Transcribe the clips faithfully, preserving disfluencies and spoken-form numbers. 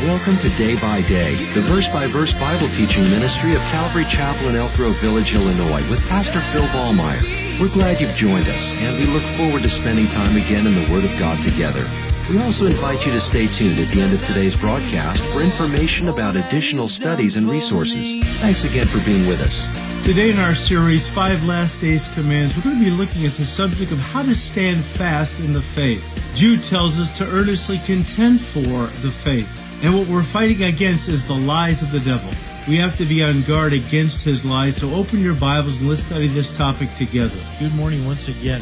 Welcome to Day by Day, the verse-by-verse Bible teaching ministry of Calvary Chapel in Elk Grove Village, Illinois, with Pastor Phil Ballmeyer. We're glad you've joined us, and we look forward to spending time again in the Word of God together. We also invite you to stay tuned at the end of today's broadcast for information about additional studies and resources. Thanks again for being with us. Today in our series, Five Last Days Commands, we're going to be looking at the subject of how to stand fast in the faith. Jude tells us to earnestly contend for the faith. And what we're fighting against is the lies of the devil. We have to be on guard against his lies. So open your Bibles and let's study this topic together. Good morning once again.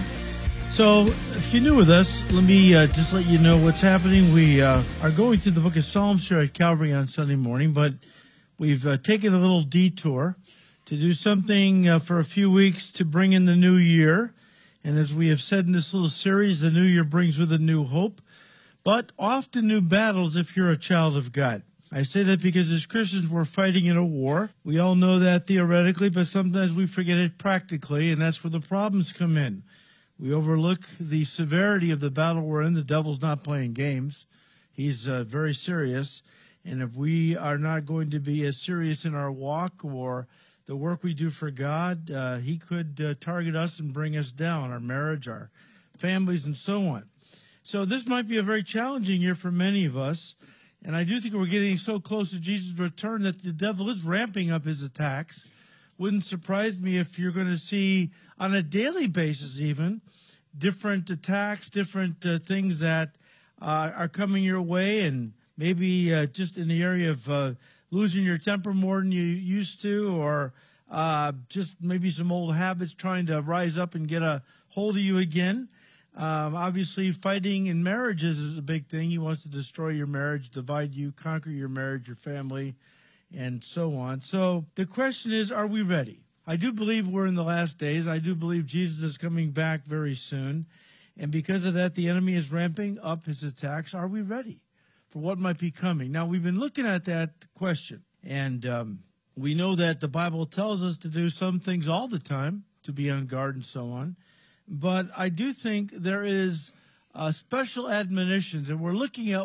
So if you're new with us, let me uh, just let you know what's happening. We uh, are going through the book of Psalms here at Calvary on Sunday morning, but we've uh, taken a little detour to do something uh, for a few weeks to bring in the new year. And as we have said in this little series, the new year brings with it new hope, but often new battles if you're a child of God. I say that because as Christians, we're fighting in a war. We all know that theoretically, but sometimes we forget it practically, and that's where the problems come in. We overlook the severity of the battle we're in. The devil's not playing games. He's uh, very serious, and if we are not going to be as serious in our walk or the work we do for God, uh, he could uh, target us and bring us down, our marriage, our families, and so on. So this might be a very challenging year for many of us, and I do think we're getting so close to Jesus' return that the devil is ramping up his attacks. Wouldn't surprise me if you're going to see, on a daily basis even, different attacks, different uh, things that uh, are coming your way, and maybe uh, just in the area of uh, losing your temper more than you used to, or uh, just maybe some old habits trying to rise up and get a hold of you again. Um, obviously, fighting in marriages is a big thing. He wants to destroy your marriage, divide you, conquer your marriage, your family, and so on. So the question is, are we ready? I do believe we're in the last days. I do believe Jesus is coming back very soon. And because of that, the enemy is ramping up his attacks. Are we ready for what might be coming? Now, we've been looking at that question. And um, we know that the Bible tells us to do some things all the time, to be on guard and so on. But I do think there is uh, special admonitions, and we're looking at